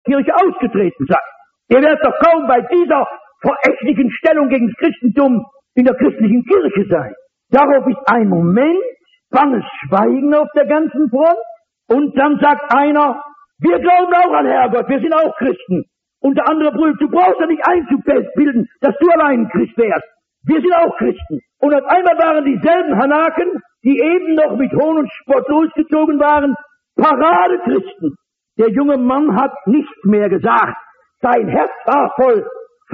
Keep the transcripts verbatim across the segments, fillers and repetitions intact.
Kirche ausgetreten seid. Ihr werdet doch kaum bei dieser verächtlichen Stellung gegen das Christentum in der christlichen Kirche sein. Darauf ist ein Moment banges Schweigen auf der ganzen Front und dann sagt einer, wir glauben auch an Herrgott, wir sind auch Christen. Und der andere brüllt, du brauchst ja nicht einzubilden, dass du allein ein Christ wärst. Wir sind auch Christen. Und auf einmal waren dieselben Hanaken, die eben noch mit Hohn und Spott losgezogen waren, Paradechristen. Der junge Mann hat nichts mehr gesagt. Sein Herz war voll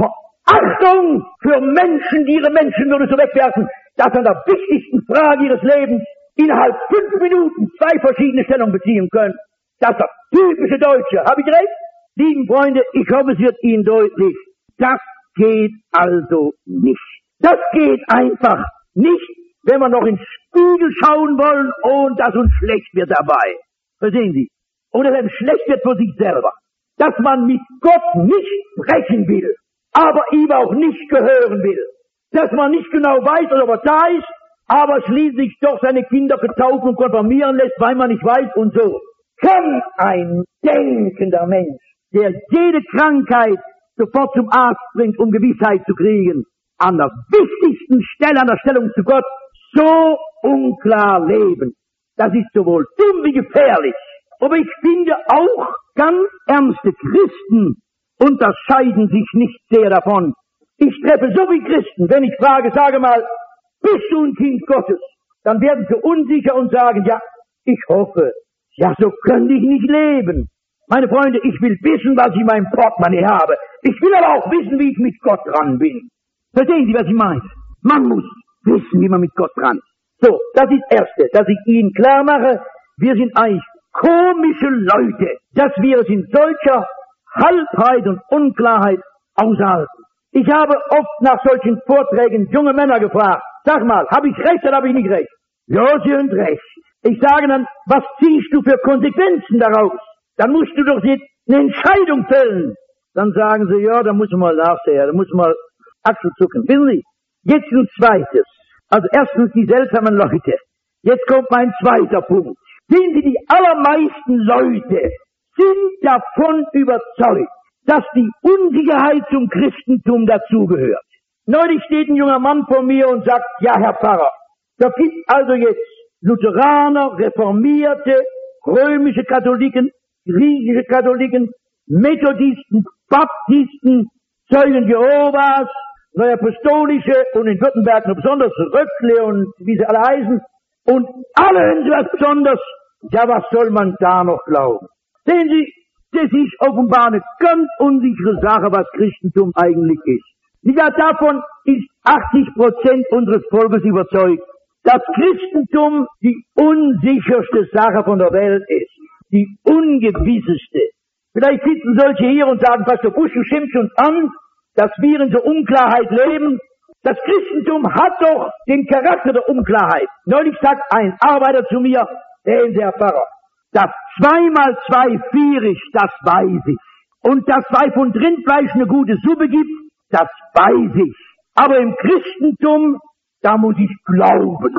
Verachtung für Menschen, die ihre Menschenwürde so wegwerfen, dass an der wichtigsten Frage ihres Lebens innerhalb fünf Minuten zwei verschiedene Stellungen beziehen können. Das ist das typische Deutsche. Habe ich recht? Lieben Freunde, ich hoffe, es wird Ihnen deutlich. Das geht also nicht. Das geht einfach nicht, wenn wir noch ins Spiegel schauen wollen und dass uns schlecht wird dabei. Verstehen Sie? Und dass einem schlecht wird für sich selber. Dass man mit Gott nicht sprechen will, aber ihm auch nicht gehören will. Dass man nicht genau weiß, ob er da ist, aber schließlich doch seine Kinder getauft und konfirmieren lässt, weil man nicht weiß und so. Kann ein denkender Mensch, der jede Krankheit sofort zum Arzt bringt, um Gewissheit zu kriegen, an der wichtigsten Stelle, an der Stellung zu Gott, so unklar leben? Das ist sowohl dumm wie gefährlich. Aber ich finde auch, ganz ernste Christen unterscheiden sich nicht sehr davon. Ich treffe so viele Christen, wenn ich frage, sage mal, bist du ein Kind Gottes? Dann werden sie unsicher und sagen, ja, ich hoffe. Ja, so könnte ich nicht leben. Meine Freunde, ich will wissen, was ich in meinem Portemonnaie habe. Ich will aber auch wissen, wie ich mit Gott dran bin. Verstehen Sie, was ich meine? Man muss wissen, wie man mit Gott dran ist. So, das ist das Erste, dass ich Ihnen klar mache, wir sind eigentlich komische Leute, dass wir es in solcher Halbheit und Unklarheit aushalten. Ich habe oft nach solchen Vorträgen junge Männer gefragt, sag mal, habe ich recht oder habe ich nicht recht? Ja, Sie haben recht. Ich sage dann, was ziehst du für Konsequenzen daraus? Dann musst du doch jetzt eine Entscheidung fällen. Dann sagen sie, ja, da muss man mal nachsehen, da muss man mal Achselzucken. Wissen Sie, jetzt ein zweites. Also erstens die seltsamen Leute. Jetzt kommt mein zweiter Punkt. Sehen Sie, die allermeisten Leute sind davon überzeugt, dass die Unsicherheit zum Christentum dazugehört. Neulich steht ein junger Mann vor mir und sagt, ja, Herr Pfarrer, da gibt also jetzt Lutheraner, Reformierte, römische Katholiken, griechische Katholiken, Methodisten, Baptisten, Zeugen Jehovas, Neuapostolische und in Württemberg noch besonders Röckle und wie sie alle heißen. Und alle hören sie was Besonderes. Ja, was soll man da noch glauben? Sehen Sie, das ist offenbar eine ganz unsichere Sache, was Christentum eigentlich ist. Ja, davon ist achtzig Prozent unseres Volkes überzeugt, dass Christentum die unsicherste Sache von der Welt ist. Die ungewisseste. Vielleicht sitzen solche hier und sagen, Pastor Busch, du schimpfst uns an, dass wir in so Unklarheit leben. Das Christentum hat doch den Charakter der Unklarheit. Neulich sagt ein Arbeiter zu mir, der Herr Pfarrer, dass zwei mal zwei vier ist, das weiß ich. Und dass zwei Pfund Rindfleisch eine gute Suppe gibt, das weiß ich. Aber im Christentum, da muss ich glauben.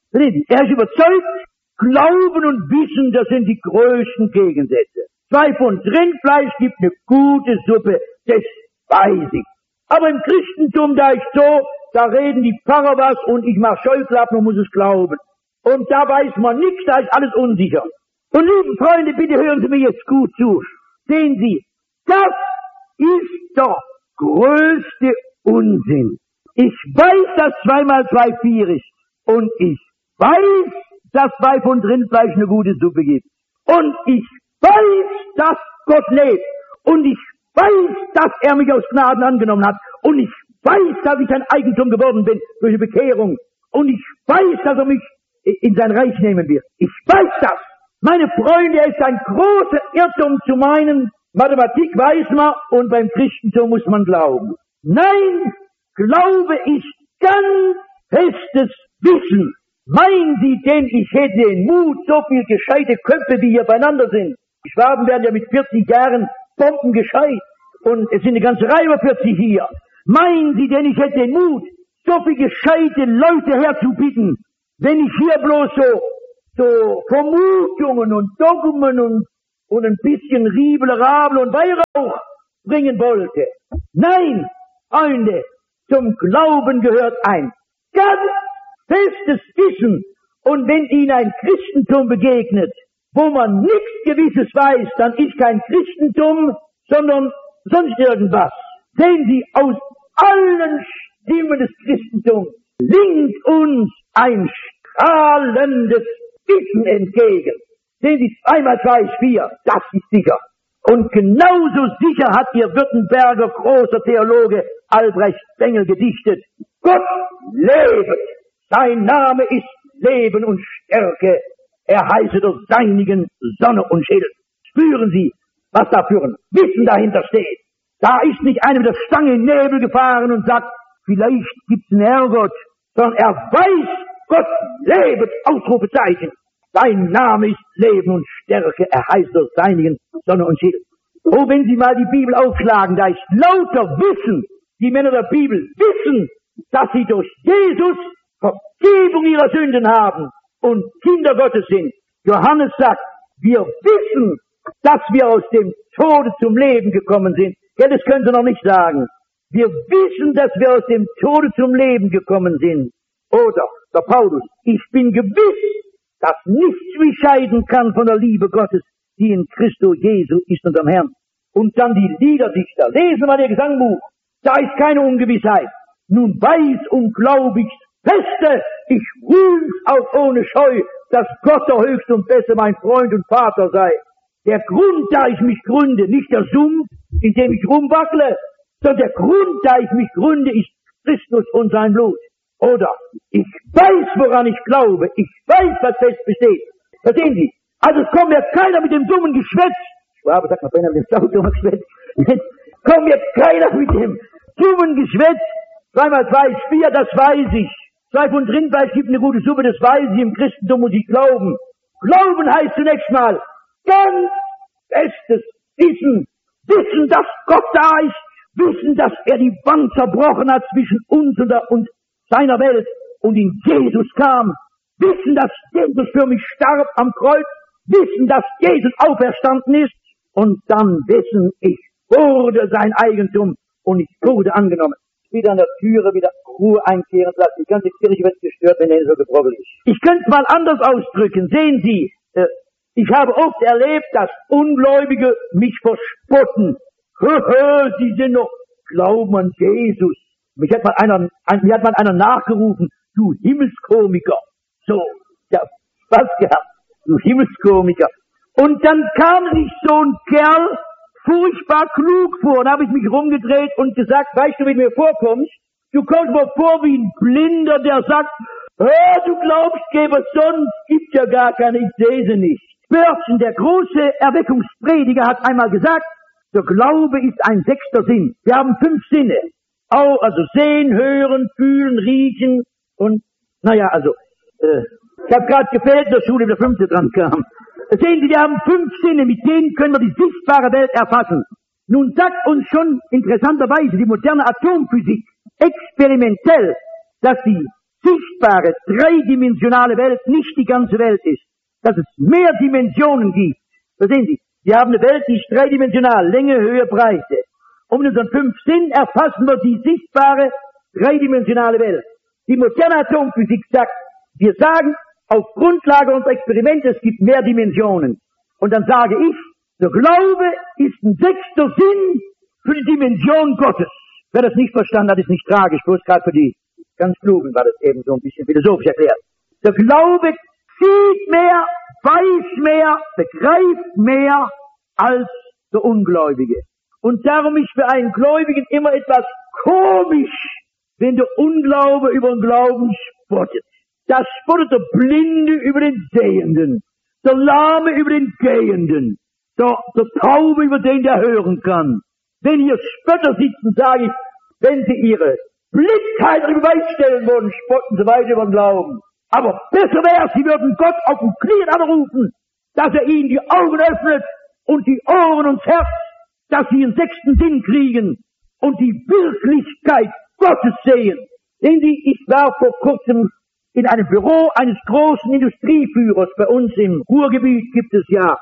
Er ist überzeugt, Glauben und Wissen, das sind die größten Gegensätze. Zwei Pfund Rindfleisch gibt eine gute Suppe, das weiß ich. Aber im Christentum, da ist so, da reden die Pfarrer was und ich mach Scheuklappen und muss es glauben. Und da weiß man nichts, da ist alles unsicher. Und lieben Freunde, bitte hören Sie mir jetzt gut zu. Sehen Sie, das ist doch größte Unsinn. Ich weiß, dass zwei mal zwei vier ist. Und ich weiß, dass zwei Pfund Rindfleisch eine gute Suppe gibt. Und ich weiß, dass Gott lebt. Und ich weiß, dass er mich aus Gnaden angenommen hat. Und ich weiß, dass ich sein Eigentum geworden bin durch die Bekehrung. Und ich weiß, dass er mich in sein Reich nehmen wird. Ich weiß das. Meine Freunde, es ist ein großer Irrtum zu meinen, Mathematik weiß man und beim Christentum muss man glauben. Nein, Glaube ist ganz festes Wissen. Meinen Sie denn, ich hätte den Mut, so viel gescheite Köpfe, wie hier beieinander sind? Die Schwaben werden ja mit vierzig Jahren bombengescheit. Und es sind eine ganze Reihe über vierzig hier. Meinen Sie denn, ich hätte den Mut, so viel gescheite Leute herzubitten, wenn ich hier bloß so, so Vermutungen und Dogmen und und ein bisschen Riebel, Rabel und Weihrauch bringen wollte. Nein, Freunde, zum Glauben gehört ein ganz festes Wissen. Und wenn Ihnen ein Christentum begegnet, wo man nichts Gewisses weiß, dann ist kein Christentum, sondern sonst irgendwas. Sehen Sie, aus allen Stimmen des Christentums linkt uns ein strahlendes Wissen entgegen. Sehen Sie, zweimal zwei ist vier, das ist sicher. Und genauso sicher hat Ihr Württemberger großer Theologe Albrecht Bengel gedichtet: Gott lebt, sein Name ist Leben und Stärke, er heiße der Seinigen Sonne und Schild. Spüren Sie, was da für ein Wissen dahinter steht. Da ist nicht einer mit der Stange in den Nebel gefahren und sagt, vielleicht gibt's einen Herrgott, sondern er weiß, Gott lebt, Ausrufezeichen. Sein Name ist Leben und Stärke, er heißt der Seinigen Sonne und Schild. Oh, wenn Sie mal die Bibel aufschlagen, da ist lauter Wissen. Die Männer der Bibel wissen, dass sie durch Jesus Vergebung ihrer Sünden haben und Kinder Gottes sind. Johannes sagt, wir wissen, dass wir aus dem Tode zum Leben gekommen sind. Ja, das können Sie noch nicht sagen. Wir wissen, dass wir aus dem Tode zum Leben gekommen sind. Oder der Paulus, ich bin gewiss, dass nichts mich scheiden kann von der Liebe Gottes, die in Christo Jesu ist, unserem Herrn. Und dann die Liederdichter. Lesen wir das Gesangbuch. Da ist keine Ungewissheit. Nun weiß und glaub ich Feste, ich rühm's auch ohne Scheu, dass Gott der Höchste und Beste mein Freund und Vater sei. Der Grund, da ich mich gründe, nicht der Sumpf, in dem ich rumwackle, sondern der Grund, da ich mich gründe, ist Christus und sein Blut. Oder, ich weiß, woran ich glaube, ich weiß, was fest besteht. Verstehen Sie? Also es kommt jetzt keiner mit dem dummen Geschwätz. Schwabe sagt mal, wenn er mit dem dummen Geschwätz. Kommt jetzt keiner mit dem dummen Geschwätz. Zweimal zwei ist vier, das weiß ich. Zwei Pfund Rindfleisch gibt eine gute Suppe, das weiß ich. Im Christentum muss ich glauben. Glauben heißt zunächst mal ganz festes Wissen. Wissen, dass Gott da ist. Wissen, dass er die Wand zerbrochen hat zwischen uns und, der, und seiner Welt und in Jesus kam. Wissen, dass Jesus für mich starb am Kreuz. Wissen, dass Jesus auferstanden ist. Und dann wissen, ich wurde sein Eigentum und ich wurde angenommen. Wieder an der Türe, wieder Ruhe einkehren lassen. Die ganze Kirche wird gestört, wenn er so gebrochen ist. Ich könnte es mal anders ausdrücken. Sehen Sie, äh, ich habe oft erlebt, dass Ungläubige mich verspotten. Höhö, Sie sind noch Glauben an Jesus. Mich hat mal einer, ein, mir hat mal einer nachgerufen, du Himmelskomiker. So, ja, Spaß gehabt, du Himmelskomiker. Und dann kam sich so ein Kerl furchtbar klug vor. Und habe ich mich rumgedreht und gesagt, weißt du, wie du mir vorkommst? Du kommst mir vor wie ein Blinder, der sagt, hör, du glaubst, gäbe sonst, gibt ja gar keine, ich sehe sie nicht. Spörtchen, der große Erweckungsprediger, hat einmal gesagt, der Glaube ist ein sechster Sinn. Wir haben fünf Sinne. Auch, also sehen, hören, fühlen, riechen und, naja, also, äh, ich habe gerade gefällt in der Schule, wie der fünfte dran kam. Sehen Sie, wir haben fünf Sinne, mit denen können wir die sichtbare Welt erfassen. Nun sagt uns schon interessanterweise die moderne Atomphysik experimentell, dass die sichtbare, dreidimensionale Welt nicht die ganze Welt ist. Dass es mehr Dimensionen gibt. Verstehen Sie? Wir haben eine Welt, die ist dreidimensional, Länge, Höhe, Breite. Und mit unseren fünf Sinnen erfassen wir die sichtbare, dreidimensionale Welt. Die moderne Atomphysik sagt, wir sagen, auf Grundlage unserer Experimente, es gibt mehr Dimensionen. Und dann sage ich, der Glaube ist ein sechster Sinn für die Dimension Gottes. Wer das nicht verstanden hat, ist nicht tragisch, bloß gerade für die ganz Klugen war das eben so ein bisschen philosophisch erklärt. Der Glaube sieht mehr, weiß mehr, begreift mehr als der Ungläubige. Und darum ist für einen Gläubigen immer etwas komisch, wenn der Unglaube über den Glauben spottet. Da spottet der Blinde über den Sehenden, der Lahme über den Gehenden, der, der Taube über den, der hören kann. Wenn hier Spötter sitzen, sage ich, wenn sie ihre Blindheit über Beweis stellen würden, spotten sie weiter über den Glauben. Aber besser wäre, sie würden Gott auf den Knien anrufen, dass er ihnen die Augen öffnet und die Ohren und das Herz, dass sie einen sechsten Sinn kriegen und die Wirklichkeit Gottes sehen. Sehen Sie, ich war vor kurzem in einem Büro eines großen Industrieführers. Bei uns im Ruhrgebiet gibt es ja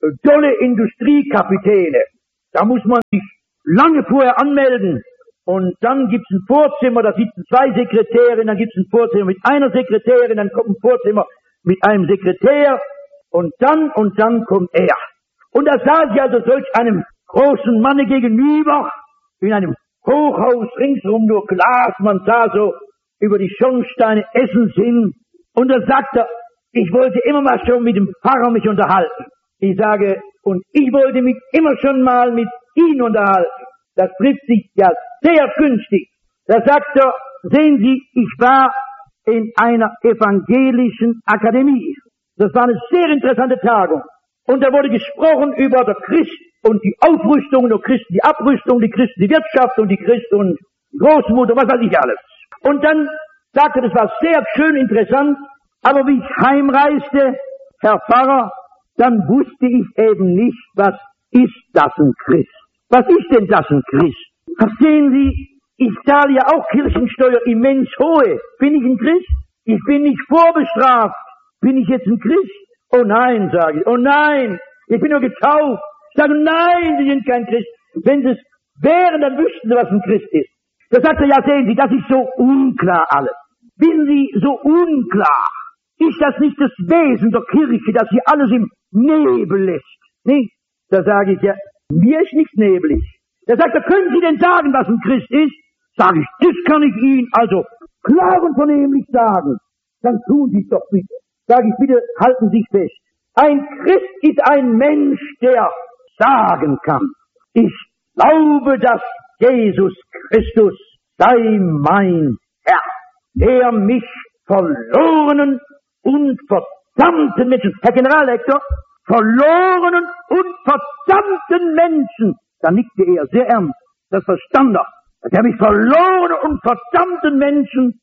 tolle Industriekapitäne. Da muss man sich lange vorher anmelden. Und dann gibt's ein Vorzimmer, da sitzen zwei Sekretärinnen, dann gibt's ein Vorzimmer mit einer Sekretärin, dann kommt ein Vorzimmer mit einem Sekretär. Und dann und dann kommt er. Und da saß ich also solch einem großen Manne gegenüber, in einem Hochhaus, ringsrum nur Glas, man sah so über die Schornsteine Essens hin. Und da sagt er, ich wollte immer mal schon mit dem Pfarrer mich unterhalten. Ich sage, und ich wollte mich immer schon mal mit Ihnen unterhalten. Das trifft sich ja sehr günstig. Da sagt er, sehen Sie, ich war in einer evangelischen Akademie. Das war eine sehr interessante Tagung. Und da wurde gesprochen über der Christ und die Aufrüstung, der Christen die Abrüstung, die Christen die Wirtschaft und die Christ und Großmutter, was weiß ich alles. Und dann sagte er, das war sehr schön interessant, aber wie ich heimreiste, Herr Pfarrer, dann wusste ich eben nicht, was ist das ein Christ? Was ist denn das ein Christ? Verstehen Sie, ich zahle ja auch Kirchensteuer immens hohe. Bin ich ein Christ? Ich bin nicht vorbestraft. Bin ich jetzt ein Christ? Oh nein, sage ich. Oh nein, ich bin nur getauft. Ich sage, nein, Sie sind kein Christ. Wenn Sie es wären, dann wüssten Sie, was ein Christ ist. Da sagt er, ja, sehen Sie, das ist so unklar alles. Wissen Sie, so unklar. Ist das nicht das Wesen der Kirche, das hier alles im Nebel lässt? Nicht? Da sage ich, ja, mir ist nichts neblig. Da sagt er, können Sie denn sagen, was ein Christ ist? Sage ich, das kann ich Ihnen also klar und vernehmlich sagen. Dann tun Sie es doch bitte. Sage ich, bitte halten Sie sich fest. Ein Christ ist ein Mensch, der sagen kann, ich glaube, dass Jesus Christus sei mein Herr, der mich verlorenen und verdammten Menschen, Herr Generaldirektor, verlorenen und verdammten Menschen, da nickte er sehr ernst, das verstand er, dass er mich verlorenen und verdammten Menschen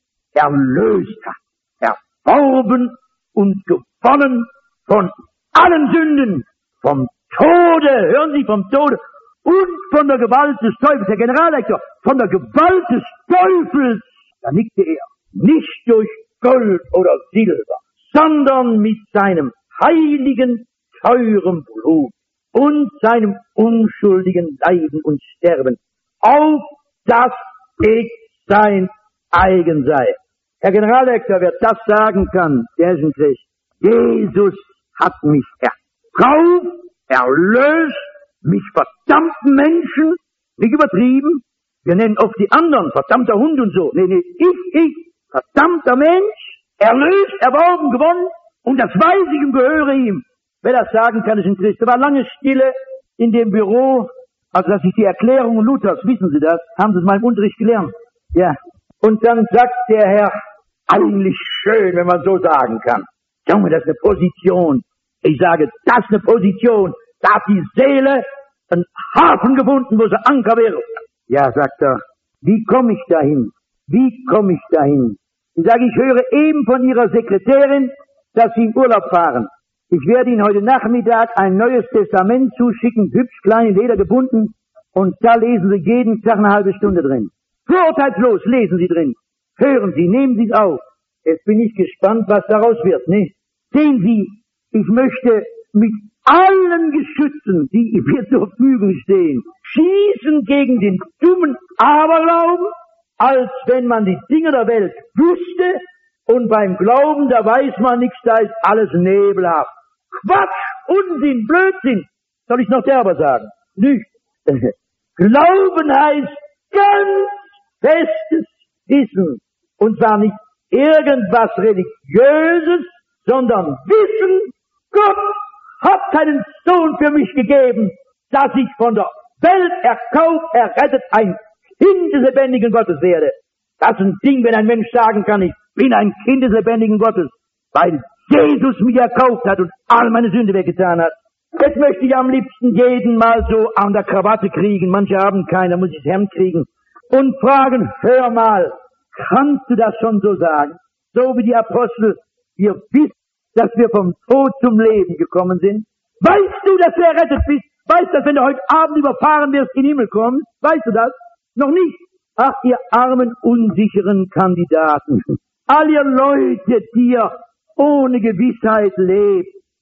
erlöst hat, erworben und gewonnen von allen Sünden, vom Tode, hören Sie, vom Tode und von der Gewalt des Teufels, Herr Generaldirektor, von der Gewalt des Teufels, da nickte er, nicht durch Gold oder Silber, sondern mit seinem heiligen, teuren Blut und seinem unschuldigen Leiden und Sterben, auf dass ich sein eigen sei. Herr Generaldirektor, wer das sagen kann, der ist ein Christ. Jesus hat mich erkauft, erlöst, mich verdammten Menschen, nicht übertrieben. Wir nennen oft die anderen, verdammter Hund und so. Nee, nee, ich, ich, verdammter Mensch, erlöst, erworben, gewonnen, und das weiß ich und gehöre ihm. Wer das sagen kann, ist ein Christ. Da war lange Stille in dem Büro, also dass ich die Erklärung Luthers, wissen Sie das, haben Sie es mal im Unterricht gelernt. Ja. Und dann sagt der Herr, eigentlich schön, wenn man so sagen kann. Junge, das ist eine Position. Ich sage, das ist eine Position. Da hat die Seele einen Hafen gefunden, wo sie Anker wäre. Ja, sagt er, wie komme ich dahin? Wie komme ich dahin? Ich sage, ich höre eben von Ihrer Sekretärin, dass Sie in Urlaub fahren. Ich werde Ihnen heute Nachmittag ein neues Testament zuschicken, hübsch klein in Leder gebunden, und da lesen Sie jeden Tag eine halbe Stunde drin. Vorurteilslos lesen Sie drin. Hören Sie, nehmen Sie es auf. Jetzt bin ich gespannt, was daraus wird, ne? Sehen Sie, ich möchte mit allen Geschützen, die mir zur Verfügung stehen, schießen gegen den dummen Aberglauben, als wenn man die Dinge der Welt wüsste, und beim Glauben, da weiß man nichts, da ist alles nebelhaft. Quatsch, Unsinn, Blödsinn. Soll ich noch derber sagen? Nicht. Glauben heißt ganz festes Wissen. Und zwar nicht irgendwas Religiöses, sondern Wissen, Gott hat seinen Sohn für mich gegeben, dass ich von der Welt erkauft, errettet, ein Kind des lebendigen Gottes werde. Das ist ein Ding, wenn ein Mensch sagen kann, ich bin ein Kind des lebendigen Gottes, weil Jesus mich erkauft hat und all meine Sünde weggetan hat. Jetzt möchte ich am liebsten jeden mal so an der Krawatte kriegen, manche haben keine, muss ich das Hemd kriegen, und fragen, hör mal, kannst du das schon so sagen? So wie die Apostel, ihr wisst, dass wir vom Tod zum Leben gekommen sind. Weißt du, dass du errettet bist? Weißt du, dass wenn du heute Abend überfahren wirst, in den Himmel kommst? Weißt du das? Noch nicht? Ach, ihr armen, unsicheren Kandidaten. All ihr Leute, die ihr ohne Gewissheit lebt.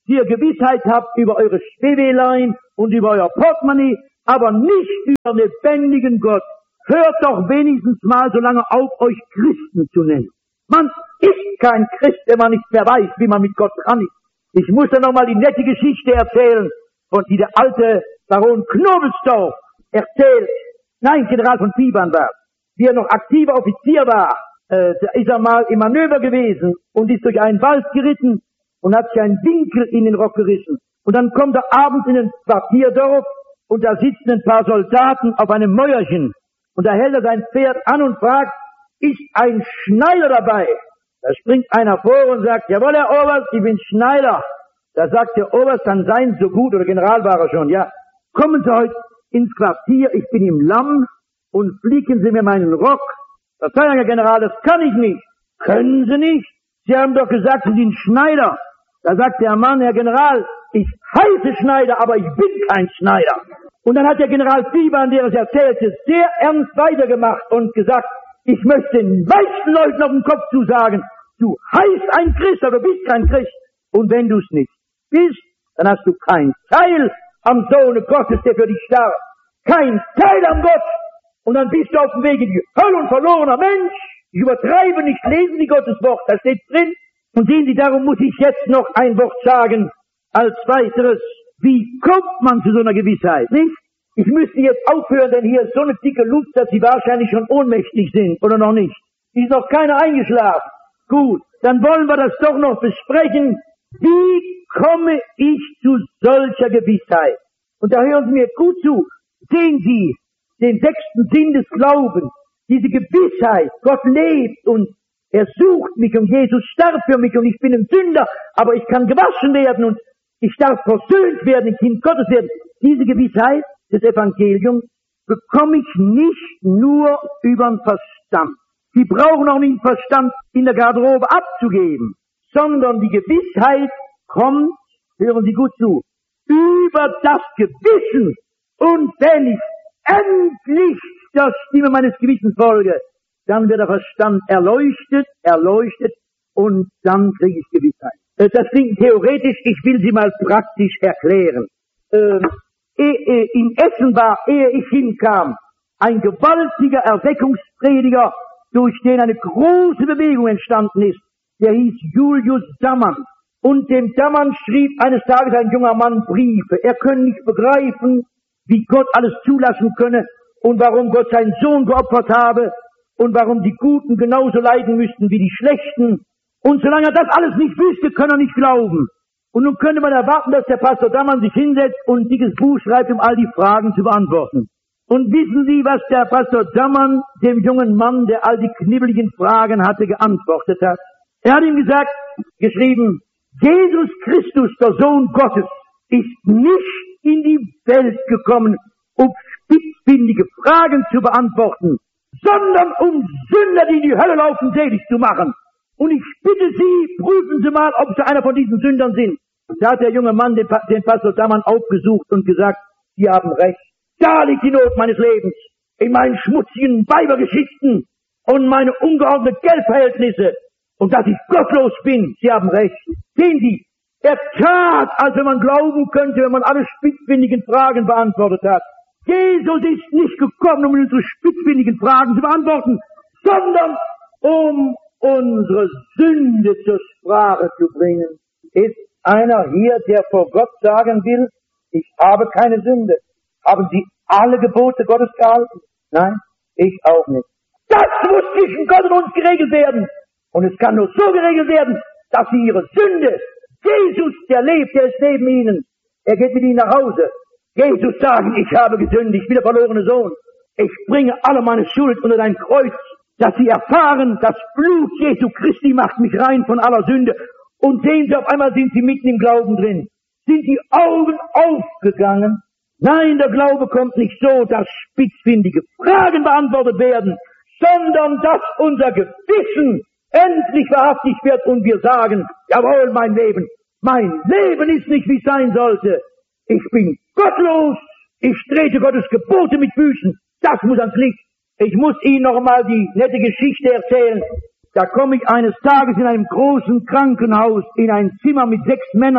ihr Gewissheit habt über eure Schwebelein und über euer Portemonnaie, aber nicht über den lebendigen Gott. Hört doch wenigstens mal so lange auf, euch Christen zu nennen. Man ist kein Christ, wenn man nicht mehr weiß, wie man mit Gott dran ist. Ich muss da nochmal die nette Geschichte erzählen, von die der alte Baron Knobelsdorff erzählt. Nein, General von Piban war, wie er noch aktiver Offizier war, äh, da ist er mal im Manöver gewesen und ist durch einen Wald geritten und hat sich einen Winkel in den Rock gerissen. Und dann kommt er abends in ein Quartierdorf und da sitzen ein paar Soldaten auf einem Mäuerchen. Und da hält er sein Pferd an und fragt, ist ein Schneider dabei? Da springt einer vor und sagt, jawohl, Herr Oberst, ich bin Schneider. Da sagt der Oberst, dann seien Sie so gut, oder General war er schon, ja, kommen Sie heute ins Quartier, ich bin im Lamm und flicken Sie mir meinen Rock. Da sagt Herr General, das kann ich nicht. Können Sie nicht? Sie haben doch gesagt, Sie sind Schneider. Da sagt der Mann, Herr General, ich heiße Schneider, aber ich bin kein Schneider. Und dann hat der General Piban, der es erzählte, sehr ernst weitergemacht und gesagt, ich möchte den meisten Leuten auf den Kopf zusagen, du heißt ein Christ, aber du bist kein Christ. Und wenn du es nicht bist, dann hast du kein Teil am Sohne Gottes, der für dich starb. Kein Teil am Gott. Und dann bist du auf dem Weg in die Hölle und verlorener Mensch. Ich übertreibe nicht, lesen Sie Gottes Wort, da steht drin. Und sehen Sie, darum muss ich jetzt noch ein Wort sagen, als weiteres. Wie kommt man zu so einer Gewissheit, nicht? Ich müsste jetzt aufhören, denn hier ist so eine dicke Luft, dass Sie wahrscheinlich schon ohnmächtig sind, oder noch nicht. Ist noch keiner eingeschlafen. Gut, dann wollen wir das doch noch besprechen. Wie komme ich zu solcher Gewissheit? Und da hören Sie mir gut zu. Sehen Sie den sechsten Sinn des Glaubens, diese Gewissheit, Gott lebt und er sucht mich und Jesus starb für mich und ich bin ein Sünder, aber ich kann gewaschen werden und ich darf versöhnt werden, ein Kind Gottes werden. Diese Gewissheit des Evangeliums bekomme ich nicht nur über den Verstand. Sie brauchen auch nicht den Verstand in der Garderobe abzugeben, sondern die Gewissheit kommt, hören Sie gut zu, über das Gewissen. Und wenn ich endlich der Stimme meines Gewissens folge, dann wird der Verstand erleuchtet, erleuchtet und dann kriege ich Gewissheit. Das klingt theoretisch, ich will sie mal praktisch erklären. Ähm, in Essen war, ehe ich hinkam, ein gewaltiger Erweckungsprediger, durch den eine große Bewegung entstanden ist. Der hieß Julius Dammann. Und dem Dammann schrieb eines Tages ein junger Mann Briefe. Er könne nicht begreifen, wie Gott alles zulassen könne und warum Gott seinen Sohn geopfert habe und warum die Guten genauso leiden müssten wie die Schlechten. Und solange er das alles nicht wüsste, kann er nicht glauben. Und nun könnte man erwarten, dass der Pastor Dammann sich hinsetzt und ein dickes Buch schreibt, um all die Fragen zu beantworten. Und wissen Sie, was der Pastor Dammann dem jungen Mann, der all die knibbeligen Fragen hatte, geantwortet hat? Er hat ihm gesagt, geschrieben, Jesus Christus, der Sohn Gottes, ist nicht in die Welt gekommen, um spitzfindige Fragen zu beantworten, sondern um Sünder, die in die Hölle laufen, selig zu machen. Und ich bitte Sie, prüfen Sie mal, ob Sie einer von diesen Sündern sind. Da hat der junge Mann den, pa- den Pastor Dammann aufgesucht und gesagt, Sie haben recht. Da liegt die Not meines Lebens. In meinen schmutzigen Weibergeschichten und meine ungeordneten Geldverhältnisse. Und dass ich gottlos bin. Sie haben recht. Sehen Sie, er tat, als wenn man glauben könnte, wenn man alle spitzfindigen Fragen beantwortet hat. Jesus ist nicht gekommen, um unsere spitzfindigen Fragen zu beantworten, sondern um unsere Sünde zur Sprache zu bringen. Ist einer hier, der vor Gott sagen will, ich habe keine Sünde? Haben Sie alle Gebote Gottes gehalten? Nein, ich auch nicht. Das muss zwischen Gott und uns geregelt werden. Und es kann nur so geregelt werden, dass Sie Ihre Sünde, Jesus, der lebt, der ist neben Ihnen, er geht mit Ihnen nach Hause. Jesus sagen, ich habe gesündigt, ich bin der verlorene Sohn. Ich bringe alle meine Schuld unter dein Kreuz, dass Sie erfahren, das Blut Jesu Christi macht mich rein von aller Sünde. Und sehen Sie, auf einmal sind Sie mitten im Glauben drin. Sind die Augen aufgegangen? Nein, der Glaube kommt nicht so, dass spitzfindige Fragen beantwortet werden, sondern dass unser Gewissen endlich wahrhaftig wird und wir sagen, jawohl, mein Leben, mein Leben ist nicht, wie es sein sollte. Ich bin gottlos, ich trete Gottes Gebote mit Füßen, das muss ans Licht. Ich muss Ihnen noch einmal die nette Geschichte erzählen. Da komme ich eines Tages in einem großen Krankenhaus in ein Zimmer mit sechs Männern.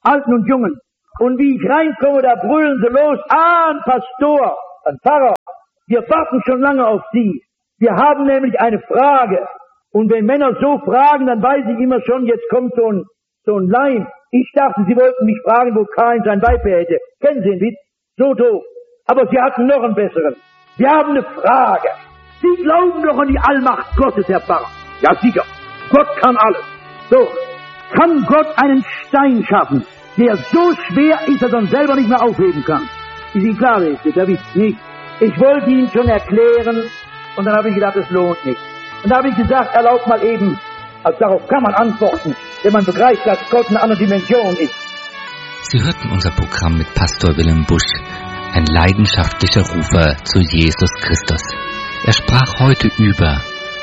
Alten und Jungen. Und wie ich reinkomme, da brüllen sie los, ah, ein Pastor, ein Pfarrer, wir warten schon lange auf Sie. Wir haben nämlich eine Frage. Und wenn Männer so fragen, dann weiß ich immer schon, jetzt kommt so ein, so ein Leim. Ich dachte, Sie wollten mich fragen, wo Kain sein Weib hätte. Kennen Sie den Witz? So doof. Aber Sie hatten noch einen besseren. Wir haben eine Frage. Sie glauben doch an die Allmacht Gottes, Herr Pfarrer. Ja, sicher. Gott kann alles. So, kann Gott einen Stein schaffen, der so schwer ist, dass er uns selber nicht mehr aufheben kann? Ist Ihnen klar, ist das? Er wisst nicht. Ich wollte Ihnen schon erklären, und dann habe ich gedacht, es lohnt nicht. Und da habe ich gesagt, erlaubt mal eben, also darauf kann man antworten, wenn man begreift, dass Gott eine andere Dimension ist. Sie hörten unser Programm mit Pastor Wilhelm Busch, ein leidenschaftlicher Rufer zu Jesus Christus. Er sprach heute über: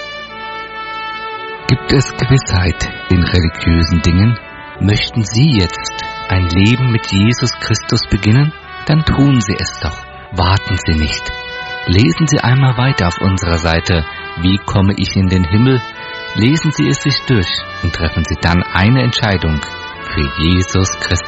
Gibt es Gewissheit in religiösen Dingen? Möchten Sie jetzt ein Leben mit Jesus Christus beginnen? Dann tun Sie es doch. Warten Sie nicht. Lesen Sie einmal weiter auf unserer Seite Wie komme ich in den Himmel? Lesen Sie es sich durch und treffen Sie dann eine Entscheidung für Jesus Christus.